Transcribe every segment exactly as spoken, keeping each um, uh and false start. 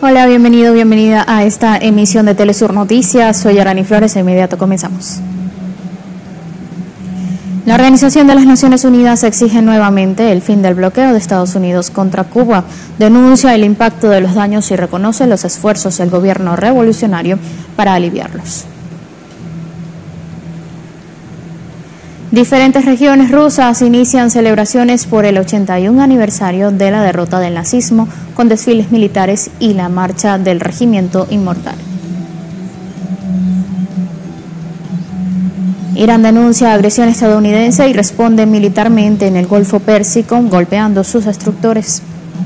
Hola, bienvenido, bienvenida a esta emisión de Telesur Noticias. Soy Arani Flores, de inmediato comenzamos. La Organización de las Naciones Unidas exige nuevamente el fin del bloqueo de Estados Unidos contra Cuba, denuncia el impacto de los daños y reconoce los esfuerzos del gobierno revolucionario para aliviarlos. Diferentes regiones rusas inician celebraciones por el ochenta y un aniversario de la derrota del nazismo, con desfiles militares y la marcha del Regimiento Inmortal. Irán denuncia agresión estadounidense y responde militarmente en el Golfo Pérsico, golpeando sus destructores.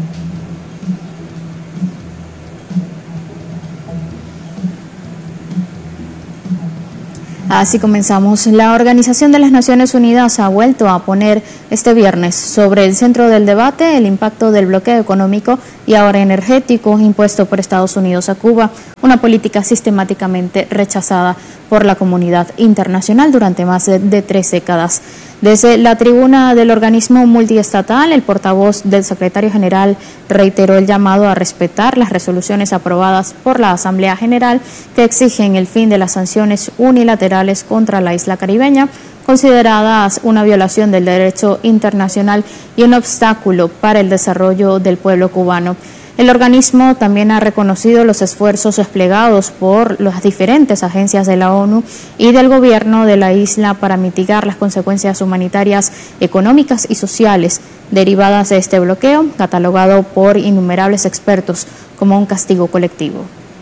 Así comenzamos. La Organización de las Naciones Unidas ha vuelto a poner este viernes sobre el centro del debate el impacto del bloqueo económico y ahora energético impuesto por Estados Unidos a Cuba, una política sistemáticamente rechazada por la comunidad internacional durante más de, de tres décadas. Desde la tribuna del organismo multiestatal, el portavoz del secretario general reiteró el llamado a respetar las resoluciones aprobadas por la Asamblea General que exigen el fin de las sanciones unilaterales contra la isla caribeña, consideradas una violación del derecho internacional y un obstáculo para el desarrollo del pueblo cubano. El organismo también ha reconocido los esfuerzos desplegados por las diferentes agencias de la ONU y del gobierno de la isla para mitigar las consecuencias humanitarias, económicas y sociales derivadas de este bloqueo, catalogado por innumerables expertos como un castigo colectivo.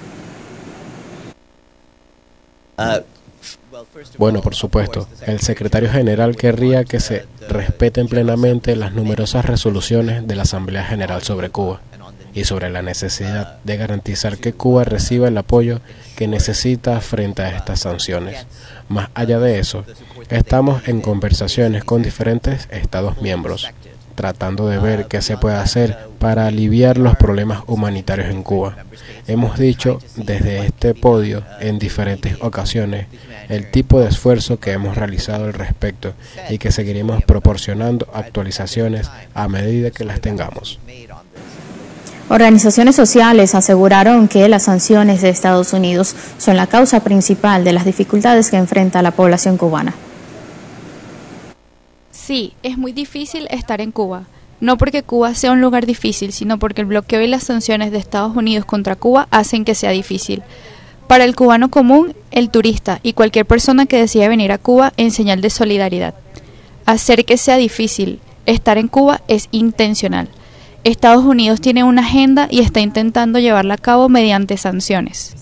Bueno, por supuesto, el secretario general querría que se respeten plenamente las numerosas resoluciones de la Asamblea General sobre Cuba y sobre la necesidad de garantizar que Cuba reciba el apoyo que necesita frente a estas sanciones. Más allá de eso, estamos en conversaciones con diferentes Estados miembros, tratando de ver qué se puede hacer para aliviar los problemas humanitarios en Cuba. Hemos dicho desde este podio en diferentes ocasiones el tipo de esfuerzo que hemos realizado al respecto y que seguiremos proporcionando actualizaciones a medida que las tengamos. Organizaciones sociales aseguraron que las sanciones de Estados Unidos son la causa principal de las dificultades que enfrenta la población cubana. Sí, es muy difícil estar en Cuba. No porque Cuba sea un lugar difícil, sino porque el bloqueo y las sanciones de Estados Unidos contra Cuba hacen que sea difícil. Para el cubano común, el turista y cualquier persona que decida venir a Cuba en señal de solidaridad. Hacer que sea difícil estar en Cuba es intencional. Estados Unidos tiene una agenda y está intentando llevarla a cabo mediante sanciones.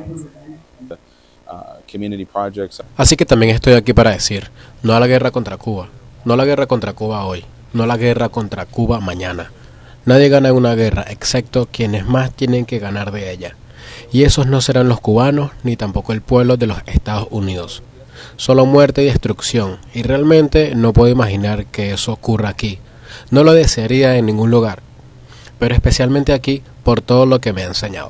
Así que también estoy aquí para decir, no a la guerra contra Cuba, no a la guerra contra Cuba hoy, no a la guerra contra Cuba mañana. Nadie gana en una guerra, excepto quienes más tienen que ganar de ella. Y esos no serán los cubanos, ni tampoco el pueblo de los Estados Unidos. Solo muerte y destrucción, y realmente no puedo imaginar que eso ocurra aquí. No lo desearía en ningún lugar, pero especialmente aquí por todo lo que me ha enseñado.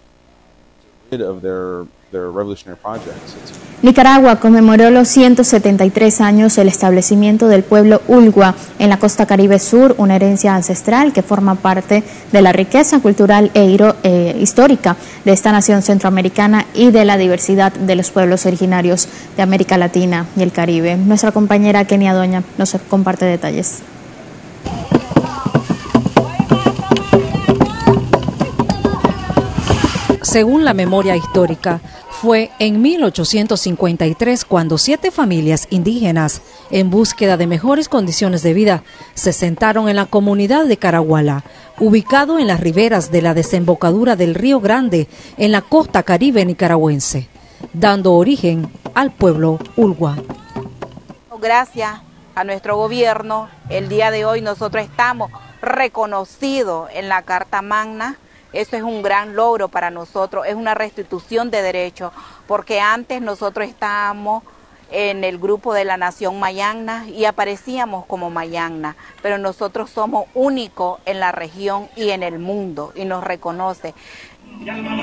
Nicaragua conmemoró los ciento setenta y tres años del establecimiento del pueblo Ulgua en la costa Caribe Sur, una herencia ancestral que forma parte de la riqueza cultural e eh, histórica de esta nación centroamericana y de la diversidad de los pueblos originarios de América Latina y el Caribe. Nuestra compañera Kenia Doña nos comparte detalles. Según la memoria histórica, fue en mil ochocientos cincuenta y tres cuando siete familias indígenas, en búsqueda de mejores condiciones de vida, se sentaron en la comunidad de Caraguala, ubicado en las riberas de la desembocadura del Río Grande, en la costa caribe nicaragüense, dando origen al pueblo Ulgua. Gracias a nuestro gobierno, el día de hoy nosotros estamos reconocidos en la Carta Magna. Eso es un gran logro para nosotros, es una restitución de derechos, porque antes nosotros estábamos en el grupo de la nación mayangna y aparecíamos como mayangna, pero nosotros somos únicos en la región y en el mundo y nos reconoce.